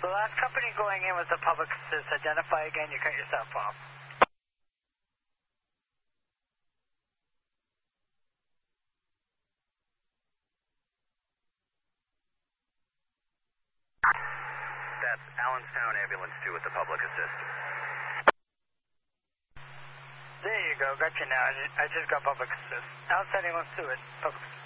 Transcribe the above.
The last company going in was the public assist. Identify again, you cut yourself off. That's Allenstown Ambulance 2 with the public assist. There you go, got you now. I just got public assist. Outside ambulance 2 with public assist.